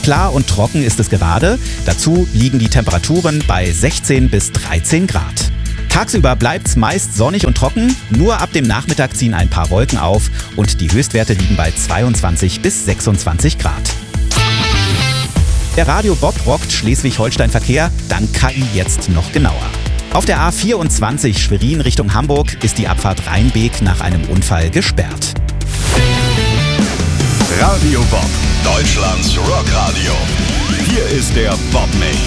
Klar und trocken ist es gerade. Dazu liegen die Temperaturen bei 16 bis 13 Grad. Tagsüber bleibt es meist sonnig und trocken. Nur ab dem Nachmittag ziehen ein paar Wolken auf und die Höchstwerte liegen bei 22 bis 26 Grad. Der Radio Bob rockt Schleswig-Holstein-Verkehr, dank KI jetzt noch genauer. Auf der A24 Schwerin Richtung Hamburg ist die Abfahrt Rheinbeek nach einem Unfall gesperrt. Radio Bob, Deutschlands Rockradio. Hier ist der Bob Mix.